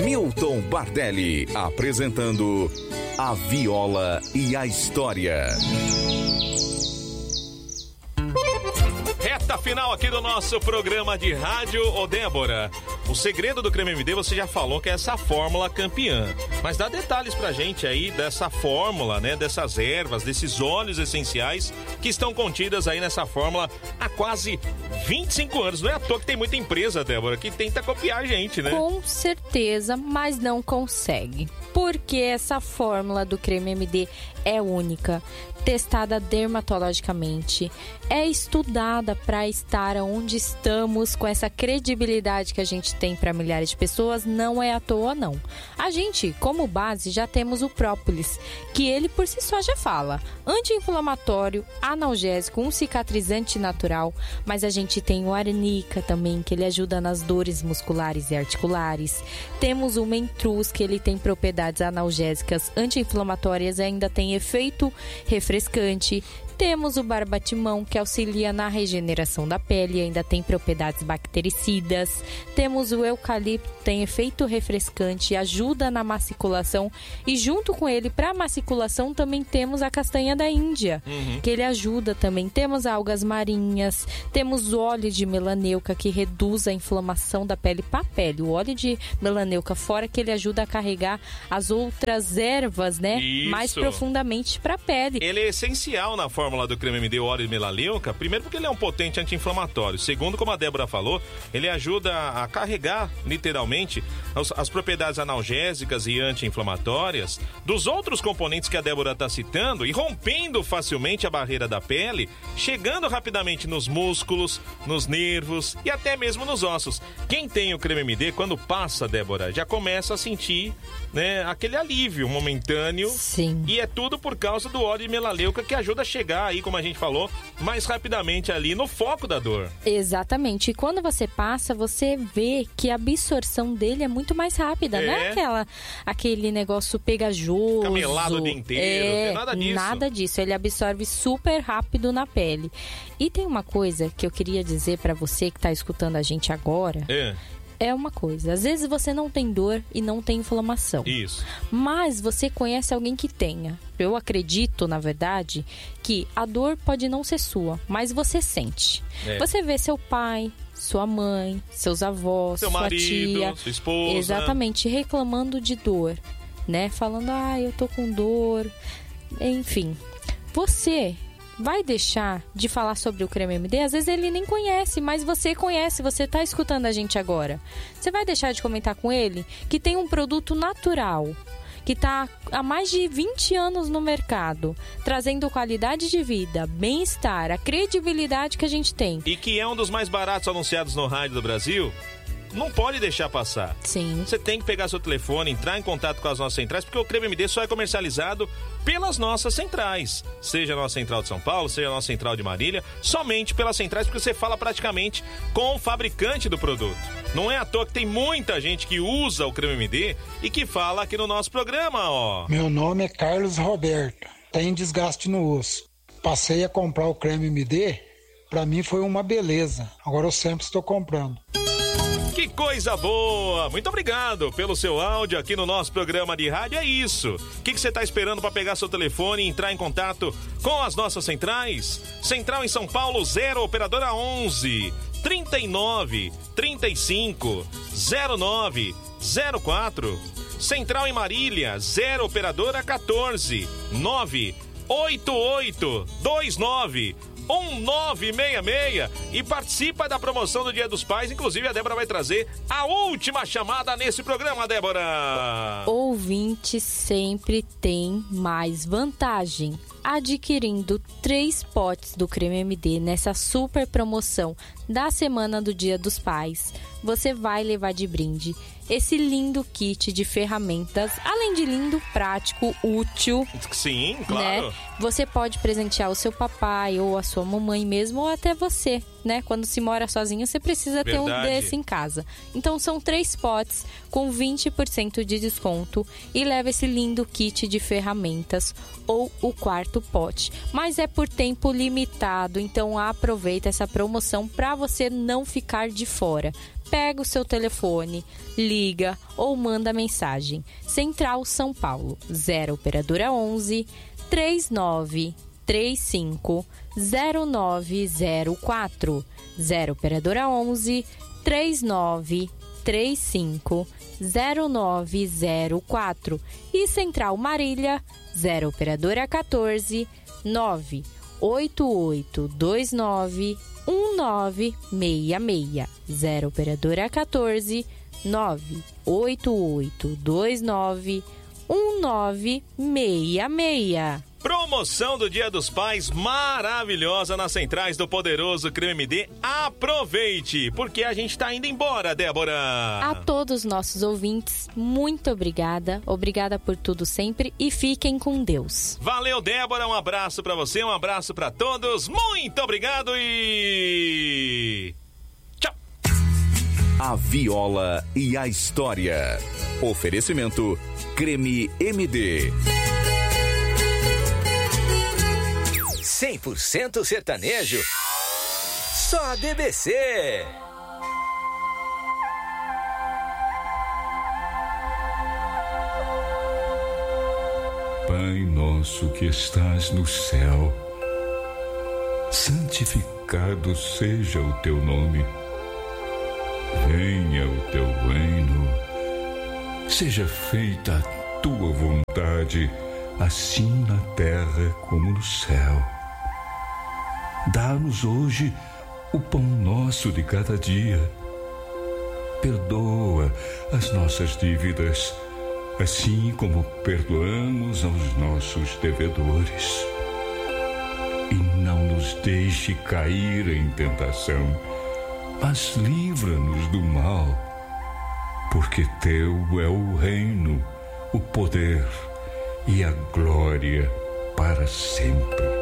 Milton Bardelli, apresentando A Viola e a História. Reta final aqui do nosso programa de rádio. Ô Débora, o segredo do creme MD você já falou que é essa fórmula campeã. Mas dá detalhes pra gente aí dessa fórmula, né? Dessas ervas, desses óleos essenciais que estão contidas aí nessa fórmula há quase 25 anos. Não é à toa que tem muita empresa, Débora, que tenta copiar a gente, né? Com certeza, mas não consegue. Porque essa fórmula do creme MD é única, testada dermatologicamente, é estudada para estar onde estamos, com essa credibilidade que a gente tem para milhares de pessoas. Não é à toa, não. A gente, como base, já temos o própolis, que ele por si só já fala anti-inflamatório, analgésico, um cicatrizante natural, mas a gente tem o arnica também, que ele ajuda nas dores musculares e articulares. Temos o mentruz, que ele tem propriedades analgésicas, anti-inflamatórias e ainda tem efeito refrescante. Temos o barbatimão, que auxilia na regeneração da pele e ainda tem propriedades bactericidas. Temos o eucalipto, tem efeito refrescante, ajuda na maculação. E junto com ele, para maculação, também temos a castanha da Índia, que ele ajuda também. Temos algas marinhas, temos óleo de melaneuca, que reduz a inflamação da pele para a pele. O óleo de melaneuca, fora que ele ajuda a carregar as outras ervas, né? Isso. Mais profundamente para a pele. Ele é essencial na fórmula do creme MD, o óleo de melaleuca. Primeiro porque ele é um potente anti-inflamatório. Segundo, como a Débora falou, ele ajuda a carregar, literalmente, as propriedades analgésicas e anti-inflamatórias dos outros componentes que a Débora está citando e rompendo facilmente a barreira da pele, chegando rapidamente nos músculos, nos nervos e até mesmo nos ossos. Quem tem o creme MD, quando passa, Débora, já começa a sentir, né, aquele alívio momentâneo. Sim. E é tudo por causa do óleo de melaleuca, que ajuda a chegar aí, como a gente falou, mais rapidamente ali no foco da dor. Exatamente. E quando você passa, você vê que a absorção dele é muito mais rápida. Não é aquele negócio pegajoso. Camelado o dia inteiro. Não tem nada disso. Nada disso. Ele absorve super rápido na pele. E tem uma coisa que eu queria dizer pra você que tá escutando a gente agora. É uma coisa, às vezes você não tem dor e não tem inflamação. Isso. Mas você conhece alguém que tenha. Eu acredito, na verdade, que a dor pode não ser sua, mas você sente. Você vê seu pai, sua mãe, seus avós, seu sua marido, tia, sua esposa. Exatamente, reclamando de dor, né? Falando, eu tô com dor. Enfim, você vai deixar de falar sobre o creme MD? Às vezes ele nem conhece, mas você conhece, você tá escutando a gente agora. Você vai deixar de comentar com ele que tem um produto natural, que tá há mais de 20 anos no mercado, trazendo qualidade de vida, bem-estar, a credibilidade que a gente tem. E que é um dos mais baratos anunciados no rádio do Brasil? Não pode deixar passar. Sim. Você tem que pegar seu telefone, entrar em contato com as nossas centrais, porque o creme MD só é comercializado pelas nossas centrais. Seja a nossa central de São Paulo, seja a nossa central de Marília, somente pelas centrais, porque você fala praticamente com o fabricante do produto. Não é à toa que tem muita gente que usa o creme MD e que fala aqui no nosso programa, ó. Meu nome é Carlos Roberto, tem desgaste no osso. Passei a comprar o creme MD, pra mim foi uma beleza. Agora eu sempre estou comprando. Que coisa boa! Muito obrigado pelo seu áudio aqui no nosso programa de rádio. É isso. O que você está esperando para pegar seu telefone e entrar em contato com as nossas centrais? Central em São Paulo, 0 operadora 11 39 35 09 04. Central em Marília, 0 operadora 14 988 29 1966 e participa da promoção do Dia dos Pais. Inclusive a Débora vai trazer a última chamada nesse programa, Débora. Ouvinte sempre tem mais vantagem. Adquirindo 3 potes do creme MD nessa super promoção da semana do Dia dos Pais, você vai levar de brinde esse lindo kit de ferramentas, além de lindo, prático, útil. Sim, claro. Né? Você pode presentear o seu papai ou a sua mamãe mesmo, ou até você, né? Quando se mora sozinho, você precisa ter um desse em casa. Então são 3 potes com 20% de desconto e leva esse lindo kit de ferramentas ou o 4º pote. Mas é por tempo limitado, então aproveita essa promoção para você não ficar de fora. Pega o seu telefone, liga ou manda mensagem. Central São Paulo, 0 operadora 11 3935 0904. 0 operadora 11 3935 0904. E Central Marília, 0 operadora 14 98829 1966. 0 operadora 14 98829 1966. Promoção do Dia dos Pais maravilhosa nas centrais do poderoso Creme MD. Aproveite, porque a gente tá indo embora, Débora. A todos os nossos ouvintes, muito obrigada. Obrigada por tudo sempre e fiquem com Deus. Valeu, Débora. Um abraço pra você, um abraço pra todos. Muito obrigado e... tchau. A Viola e a História. Oferecimento Creme MD. 100% sertanejo, só a DBC. Pai nosso que estás no céu, santificado seja o teu nome. Venha o teu reino, seja feita a tua vontade, assim na terra como no céu. Dá-nos hoje o pão nosso de cada dia. Perdoa as nossas dívidas, assim como perdoamos aos nossos devedores. E não nos deixe cair em tentação, mas livra-nos do mal, porque teu é o reino, o poder e a glória para sempre.